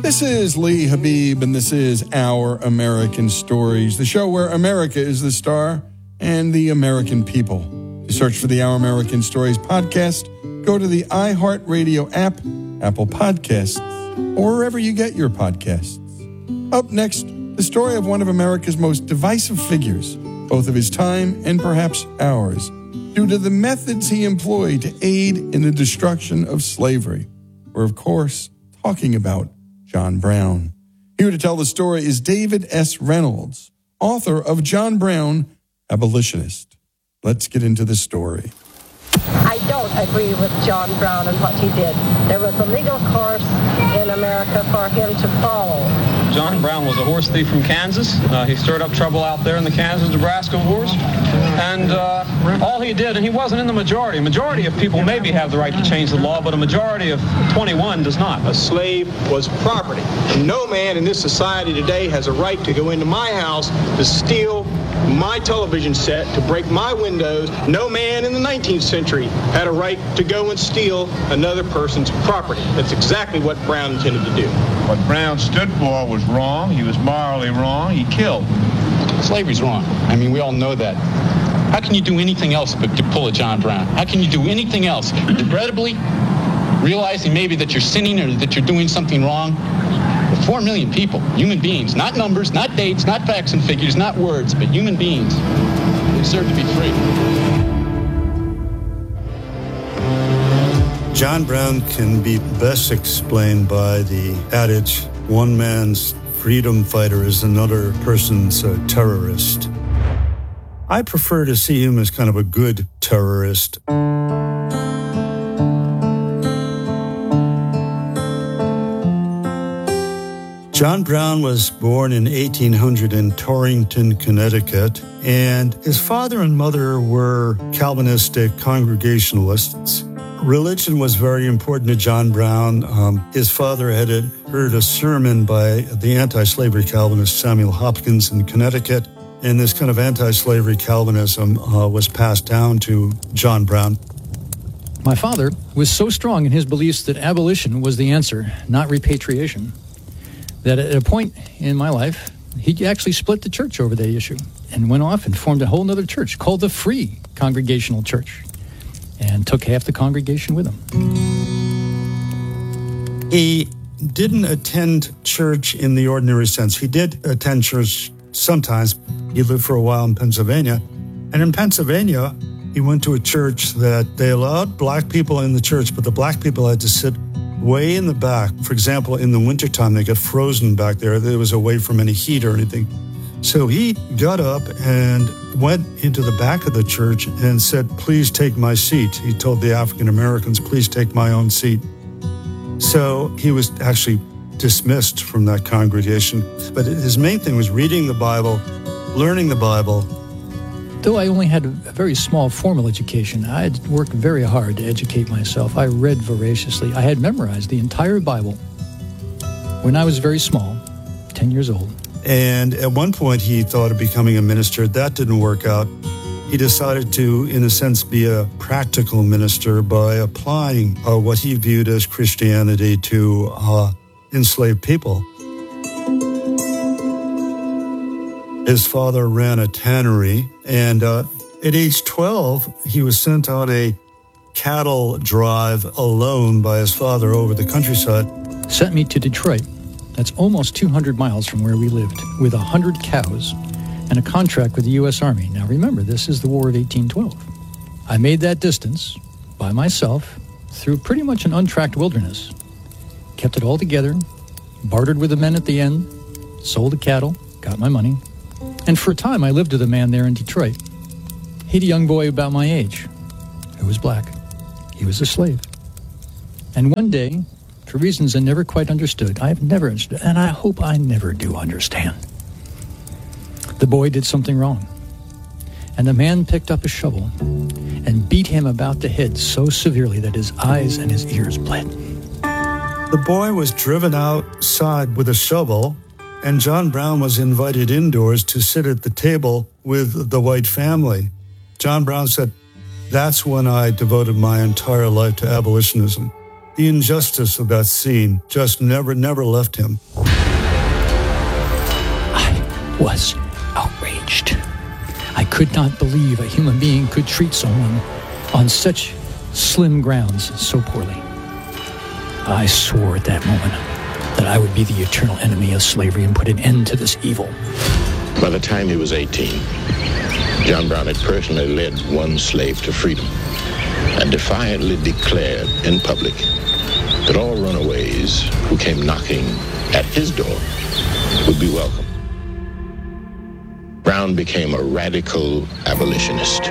This is Lee Habib, and this is Our American Stories, the show where America is the star and the American people. To search for the Our American Stories podcast, go to the iHeartRadio app, Apple Podcasts, or wherever you get your podcasts. Up next, the story of one of America's most divisive figures, both of his time and perhaps ours, due to the methods he employed to aid in the destruction of slavery. We're, of course, talking about John Brown. Here to tell the story is David S. Reynolds, author of John Brown, Abolitionist. Let's get into the story. I don't agree with John Brown and what he did. There was a legal course in America for him to follow. John Brown was a horse thief from Kansas. He stirred up trouble out there in the Kansas-Nebraska wars. And all he did, and he wasn't in the majority. A majority of people maybe have the right to change the law, but a majority of 21 does not. A slave was property. No man in this society today has a right to go into my house to steal my television set, to break my windows. No man in the 19th century had a right to go and steal another person's property. That's exactly what Brown intended to do. What Brown stood for was wrong. He was morally wrong. He killed. Slavery's wrong. I mean, we all know that. How can you do anything else but to pull a John Brown? How can you do anything else? Regrettably, realizing maybe that you're sinning or that you're doing something wrong. 4 million people, human beings, not numbers, not dates, not facts and figures, not words, but human beings. They deserve to be free. John Brown can be best explained by the adage, one man's freedom fighter is another person's terrorist. I prefer to see him as kind of a good terrorist. John Brown was born in 1800 in Torrington, Connecticut, and his father and mother were Calvinistic Congregationalists. Religion was very important to John Brown. His father had heard a sermon by the anti-slavery Calvinist Samuel Hopkins in Connecticut, and this kind of anti-slavery Calvinism was passed down to John Brown. My father was so strong in his beliefs that abolition was the answer, not repatriation, that at a point in my life, he actually split the church over that issue and went off and formed a whole other church called the Free Congregational Church and took half the congregation with him. He didn't attend church in the ordinary sense. He did attend church sometimes. He lived for a while in Pennsylvania. And in Pennsylvania, he went to a church that they allowed black people in the church, but the black people had to sit way in the back. For example, in the wintertime, they got frozen back there. There was away from any heat or anything. So he got up and went into the back of the church and said, please take my seat. He told the African Americans, please take my own seat. So he was actually dismissed from that congregation. But his main thing was reading the Bible, learning the Bible. Though I only had a very small formal education, I had worked very hard to educate myself. I read voraciously. I had memorized the entire Bible when I was very small, 10 years old. And at one point, he thought of becoming a minister. That didn't work out. He decided to, in a sense, be a practical minister by applying what he viewed as Christianity to enslaved people. His father ran a tannery, and at age 12, he was sent on a cattle drive alone by his father over the countryside. Sent me to Detroit. That's almost 200 miles from where we lived, with 100 cows and a contract with the U.S. Army. Now remember, this is the War of 1812. I made that distance by myself through pretty much an untracked wilderness. Kept it all together, bartered with the men at the end, sold the cattle, got my money. And for a time, I lived with a man there in Detroit. He'd a young boy about my age who was black. He was a slave. And one day, for reasons I never quite understood, I've never understood, and I hope I never do understand, the boy did something wrong. And the man picked up a shovel and beat him about the head so severely that his eyes and his ears bled. The boy was driven outside with a shovel, and John Brown was invited indoors to sit at the table with the white family. John Brown said, that's when I devoted my entire life to abolitionism. The injustice of that scene just never left him. I was outraged. I could not believe a human being could treat someone on such slim grounds so poorly. I swore at that moment that I would be the eternal enemy of slavery and put an end to this evil. By the time he was 18, John Brown had personally led one slave to freedom and defiantly declared in public that all runaways who came knocking at his door would be welcome. Brown became a radical abolitionist.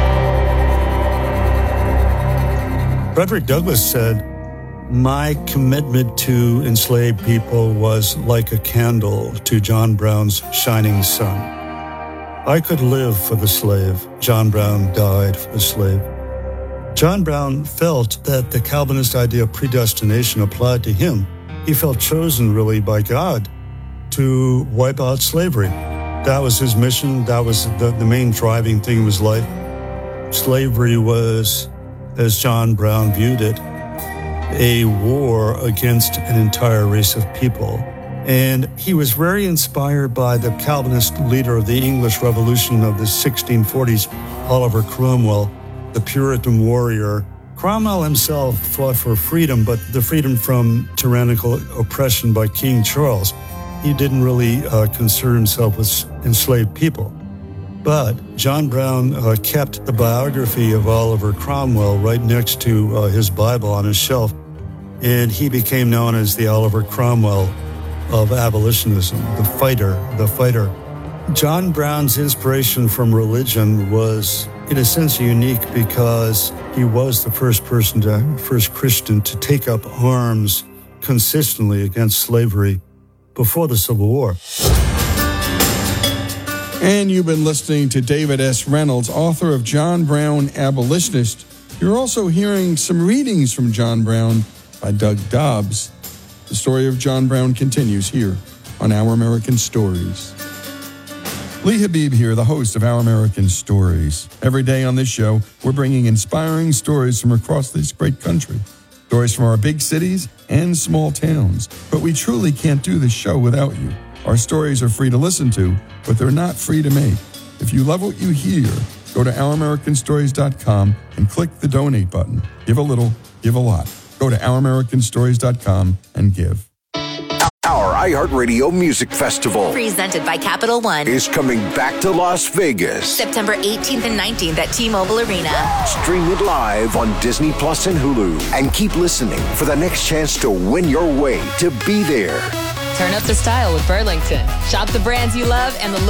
Frederick Douglass said, "My commitment to enslaved people was like a candle to John Brown's shining sun. I could live for the slave. John Brown died for the slave." John Brown felt that the Calvinist idea of predestination applied to him. He felt chosen, really, by God to wipe out slavery. That was his mission. That was the main driving thing in his life. Slavery was, as John Brown viewed it, a war against an entire race of people. And he was very inspired by the Calvinist leader of the English Revolution of the 1640s, Oliver Cromwell, the Puritan warrior. Cromwell himself fought for freedom, but the freedom from tyrannical oppression by King Charles. He didn't really concern himself with enslaved people. But John Brown kept the biography of Oliver Cromwell right next to his Bible on his shelf, and he became known as the Oliver Cromwell of abolitionism, the fighter. John Brown's inspiration from religion was, in a sense, unique because he was the first Christian to take up arms consistently against slavery before the Civil War. And you've been listening to David S. Reynolds, author of John Brown, Abolitionist. You're also hearing some readings from John Brown by Doug Dobbs. The story of John Brown continues here on Our American Stories. Lee Habib here, the host of Our American Stories. Every day on this show, we're bringing inspiring stories from across this great country. Stories from our big cities and small towns. But we truly can't do this show without you. Our stories are free to listen to, but they're not free to make. If you love what you hear, go to OurAmericanStories.com and click the donate button. Give a little, give a lot. Go to OurAmericanStories.com and give. Our iHeartRadio Music Festival, presented by Capital One, is coming back to Las Vegas. September 18th and 19th at T-Mobile Arena. Stream it live on Disney Plus and Hulu. And keep listening for the next chance to win your way to be there. Turn up the style with Burlington. Shop the brands you love and the